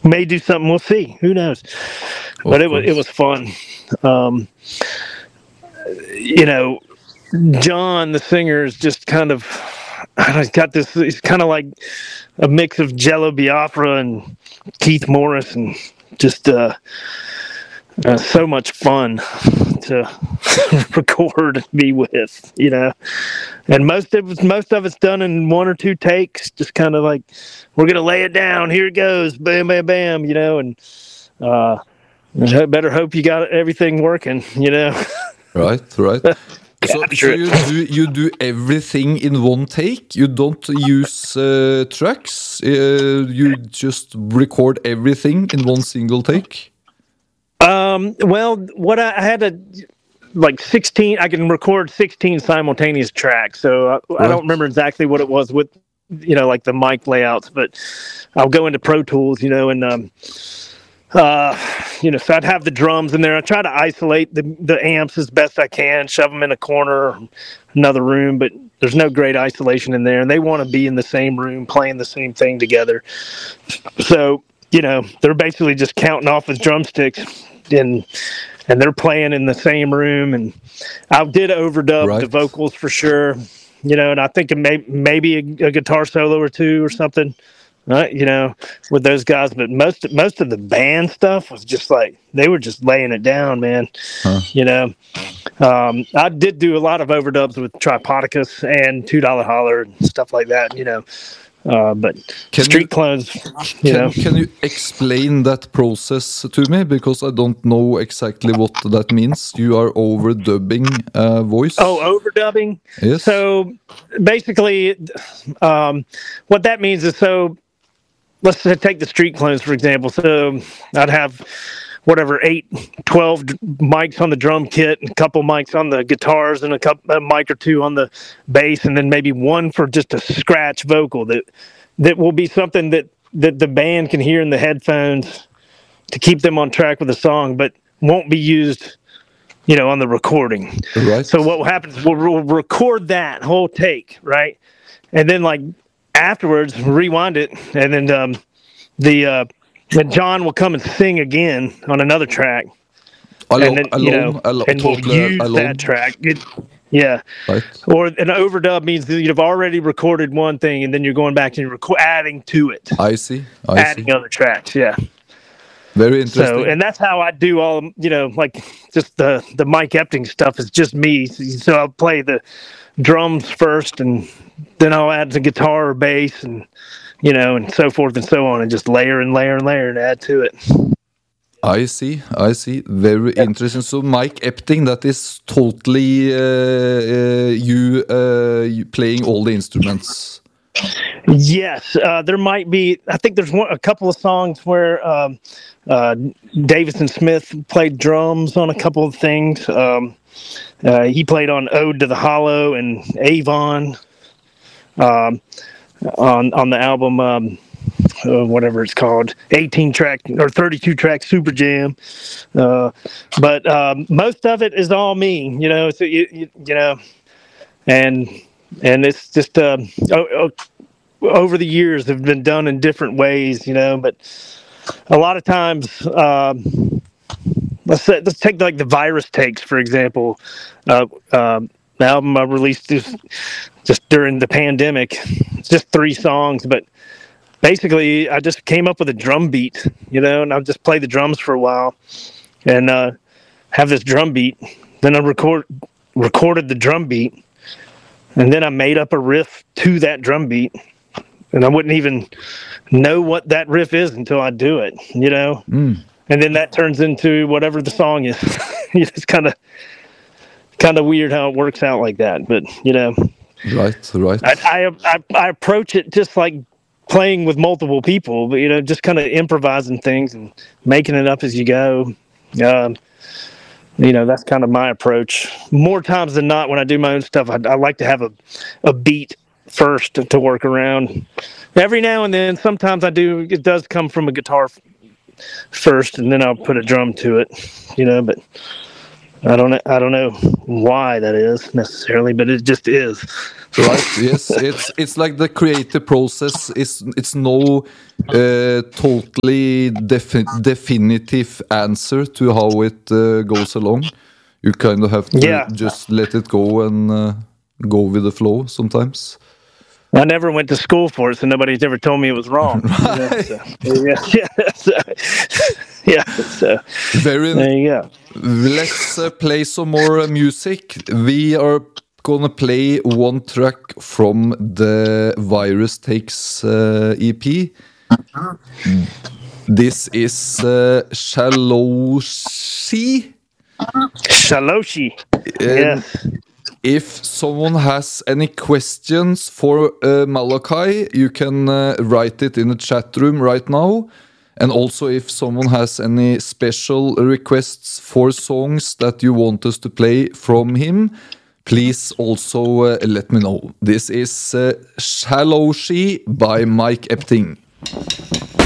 may do something. We'll see. Who knows? But it was fun. You know, John, the singer, is just kind of, he's got this, he's kind of like a mix of Jello Biafra and Keith Morris, and just so much fun to record and be with, you know. And most of it's done in one or two takes, just kind of like, we're gonna lay it down, here it goes, bam, bam, bam, you know. And better hope you got everything working, you know. Right. So you do everything in one take? You don't use tracks? You just record everything in one single take? Well, what I had like 16, I can record 16 simultaneous tracks. So I don't remember exactly what it was with, you know, like the mic layouts, but I'll go into Pro Tools, you know, and you know, so I'd have the drums in there. I try to isolate the amps as best I can, shove them in a corner or another room, but there's no great isolation in there. And they want to be in the same room, playing the same thing together. So, you know, they're basically just counting off with drumsticks, and they're playing in the same room. And I did overdub the vocals for sure, you know, and I think maybe a guitar solo or two or something. You know, with those guys, but most of the band stuff was just like, they were just laying it down, man. You know, I did do a lot of overdubs with Tripodicus and $2 Holler and stuff like that, you know. But Street Clones, you know. Can you explain that process to me? Because I don't know exactly what that means. You are overdubbing voice. Oh, overdubbing? Yes. So basically, what that means is, so let's take the Street Clones, for example. So I'd have 12 mics on the drum kit, and a couple mics on the guitars, and a mic or two on the bass, and then maybe one for just a scratch vocal that will be something that the band can hear in the headphones to keep them on track with the song, but won't be used, you know, on the recording. Right. So what will happen is we'll record that whole take, right? And then, like, afterwards, rewind it, and then then John will come and sing again on another track. Alone, and then, you know, and we'll use that track. Right. Or an overdub means that you've already recorded one thing, and then you're going back and adding to it. I see. Adding other tracks, yeah. Very interesting. So, and that's how I do all, you know, like just the Mike Epting stuff is just me. So I'll play the drums first, and then I'll add the guitar or bass, and, you know, and so forth and so on, and just layer and add to it. I see. Very interesting. So Mike Epting, that is totally you playing all the instruments. Yes, there might be. I think there's a couple of songs where Davison Smith played drums on a couple of things. He played on Ode to the Hollow and Avon on the album, whatever it's called, 18-track or 32-track Super Jam. But most of it is all me, you know. So you know, and it's just over the years have been done in different ways, you know. But a lot of times, let's take like the Virus takes, for example. The album I released just during the pandemic. It's just 3 songs, but basically I just came up with a drum beat, you know, and I'll just play the drums for a while and have this drum beat. Then I recorded the drum beat, and then I made up a riff to that drum beat, and I wouldn't even know what that riff is until I do it, you know. And then that turns into whatever the song is. It's kind of weird how it works out like that, but you know. Right. I approach it just like playing with multiple people, but, you know, just kind of improvising things and making it up as you go. You know, that's kind of my approach. More times than not, when I do my own stuff, I like to have a beat first to work around. Every now and then, sometimes it does come from a guitar first, and then I'll put a drum to it, you know, but I don't know why that is necessarily, but it just is. Right. Yes, it's like the creative process it's no totally a definitive answer to how it goes along. You kind of have to just let it go and go with the flow sometimes. I never went to school for it, so nobody's ever told me it was wrong. Right. So, Very. There you go. Let's play some more music. We are gonna play one track from the Virus Takes EP. This is Shaloshi. Shaloshi. Yes. If someone has any questions for Malachi, you can write it in the chat room right now. And also if someone has any special requests for songs that you want us to play from him, please also let me know. This is Shaloshi by Mike Epting.